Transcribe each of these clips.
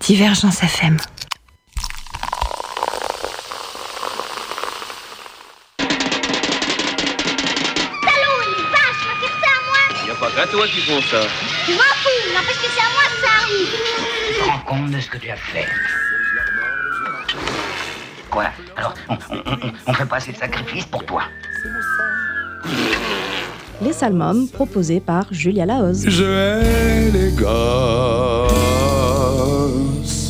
Divergence FM. Pas qu'à toi qui font ça. Je m'en fous, n'empêche que c'est à moi que ça arrive. Tu te rends compte de ce que tu as fait? Quoi? Alors, on fait pas assez de sacrifices pour toi? Les Salmômes, proposés par Julia Lahoz. Je hais les gosses.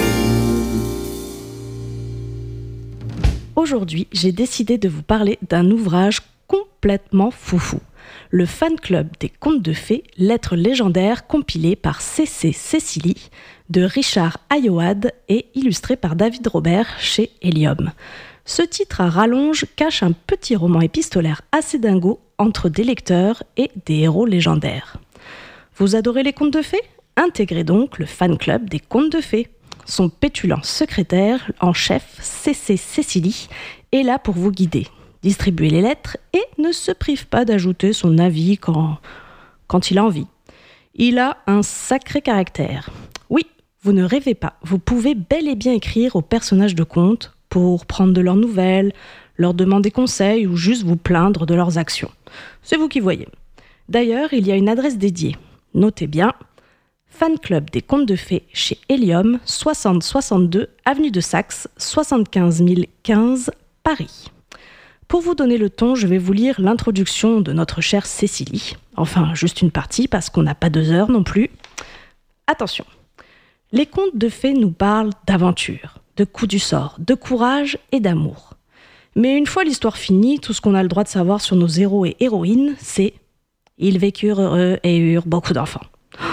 Aujourd'hui, j'ai décidé de vous parler d'un ouvrage complètement foufou. Le fan club des contes de fées, lettres légendaires compilées par C.C. Cecily, de Richard Ayoade et illustré par David Robert chez Helium. Ce titre à rallonge cache un petit roman épistolaire assez dingo entre des lecteurs et des héros légendaires. Vous adorez les contes de fées ? Intégrez donc le fan club des contes de fées. Son pétulant secrétaire en chef, C.C. Cecily, est là pour vous guider. Distribuer les lettres et ne se prive pas d'ajouter son avis quand il a envie. Il a un sacré caractère. Oui, vous ne rêvez pas, vous pouvez bel et bien écrire aux personnages de contes pour prendre de leurs nouvelles, leur demander conseil ou juste vous plaindre de leurs actions. C'est vous qui voyez. D'ailleurs, il y a une adresse dédiée. Notez bien, Fan Club des Contes de Fées chez Helium, 6062 avenue de Saxe, 75 015 Paris. Pour vous donner le ton, je vais vous lire l'introduction de notre chère Cécilie. Enfin, juste une partie, parce qu'on n'a pas 2 heures non plus. Attention, les contes de fées nous parlent d'aventure, de coups du sort, de courage et d'amour. Mais une fois l'histoire finie, tout ce qu'on a le droit de savoir sur nos héros et héroïnes, c'est « Ils vécurent heureux et eurent beaucoup d'enfants ».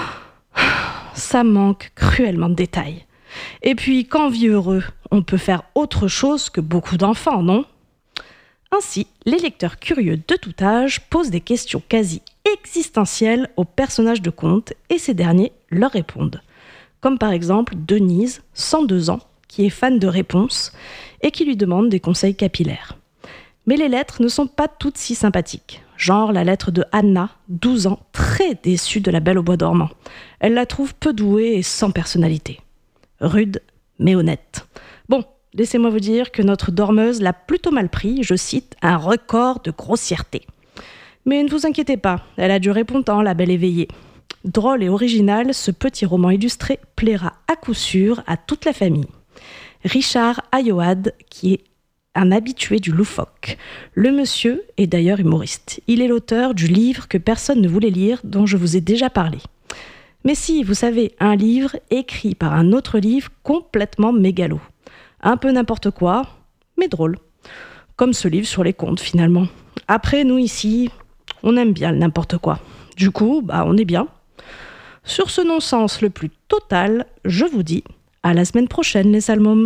Ça manque cruellement de détails. Et puis, quand on vit heureux, on peut faire autre chose que beaucoup d'enfants, non ? Ainsi, les lecteurs curieux de tout âge posent des questions quasi existentielles aux personnages de contes et ces derniers leur répondent. Comme par exemple Denise, 102 ans, qui est fan de réponses et qui lui demande des conseils capillaires. Mais les lettres ne sont pas toutes si sympathiques. Genre la lettre de Anna, 12 ans, très déçue de la Belle au bois dormant. Elle la trouve peu douée et sans personnalité. Rude, mais honnête. Bon, laissez-moi vous dire que notre dormeuse l'a plutôt mal pris, je cite, un record de grossièreté. Mais ne vous inquiétez pas, elle a du répondant, la belle éveillée. Drôle et original, ce petit roman illustré plaira à coup sûr à toute la famille. Richard Ayoade, qui est un habitué du loufoque. Le monsieur est d'ailleurs humoriste. Il est l'auteur du livre que personne ne voulait lire, dont je vous ai déjà parlé. Mais si, vous savez, un livre écrit par un autre livre complètement mégalo. Un peu n'importe quoi, mais drôle. Comme ce livre sur les contes, finalement. Après, nous ici, on aime bien le n'importe quoi. Du coup, on est bien. Sur ce non-sens le plus total, je vous dis à la semaine prochaine, les Salmômes.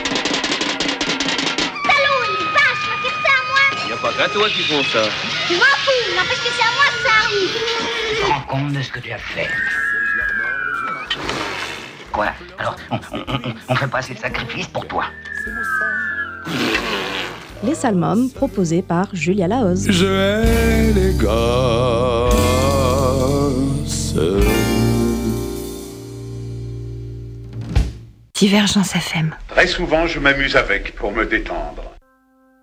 Salaud, une vache, m'a fait ça à moi. Y a pas qu'à toi qui font ça. Je m'en fous, n'empêche que c'est à moi que ça arrive. Tu te rends compte de ce que tu as fait? Quoi? Alors, on fait pas assez de sacrifices pour toi? Les Salmômes, proposés par Julia Lahoz. Je hais les gosses. Divergence FM. Très souvent, je m'amuse avec pour me détendre.